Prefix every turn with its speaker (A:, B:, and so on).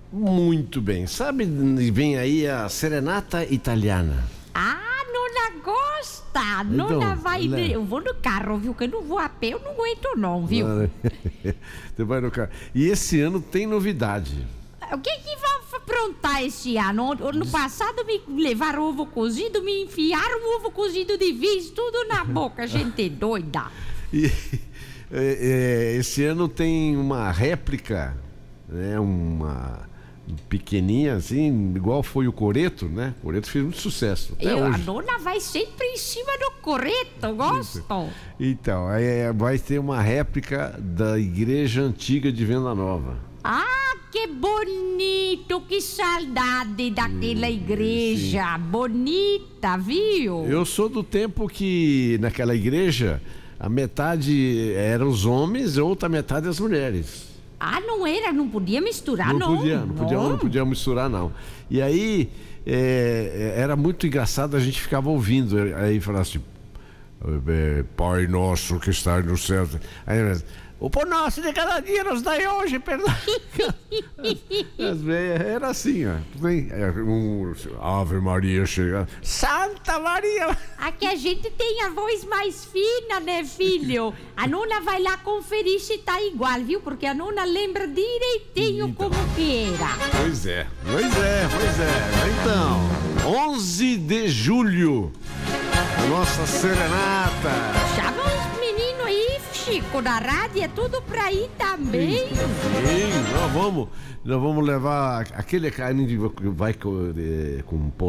A: Muito bem. Sabe, vem aí a serenata italiana.
B: Ah, Nona gosta. Nona
A: Então,
B: vai...
A: né?
B: Eu vou no carro, viu? Que eu não vou a pé, eu não aguento não, viu?
A: Você vai no carro. E esse ano tem novidade.
B: O que vai aprontar esse ano? Ano passado me levaram ovo cozido, me enfiaram ovo cozido de vez, tudo na boca, gente doida.
A: E, esse ano tem uma réplica, né? Uma pequenininha assim, igual foi o Coreto, né? O Coreto fez muito sucesso até
B: A
A: hoje.
B: Nona vai sempre em cima do Coreto, gosto.
A: Então, vai ter uma réplica da igreja antiga de Venda Nova.
B: Ah, que bonito, que saudade daquela igreja, bonita, viu?
A: Eu sou do tempo que naquela igreja a metade eram os homens e a outra metade as mulheres.
B: Ah, não era, não podia misturar, não.
A: Não podia misturar, não. E aí, era muito engraçado, a gente ficava ouvindo, aí falava assim, Pai nosso que está no céu. Aí, o pão nosso de cada dia nos dai hoje, perdão. Era assim, ó. Ave Maria chega. Santa Maria!
B: Aqui a gente tem a voz mais fina, né, filho? A Nona vai lá conferir se tá igual, viu? Porque a Nona lembra direitinho como que era.
A: Pois é. Então, 11 de julho, nossa serenata.
B: Chama os meninos aí, Chico, da rádio, é tudo pra ir também.
A: Sim, nós vamos levar aquele carne que vai com